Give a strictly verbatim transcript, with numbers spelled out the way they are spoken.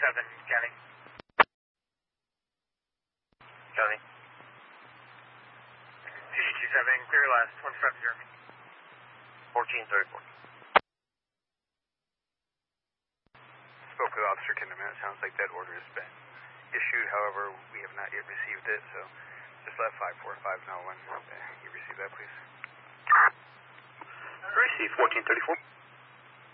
seven, counting. Counting. C G two seven, clear last, one five zero. fourteen thirty-four. Spoke with Officer Kinderman. It sounds like that order has been issued. However, we have not yet received it, so just let five four five know when you receive that, please. Receive fourteen thirty-four.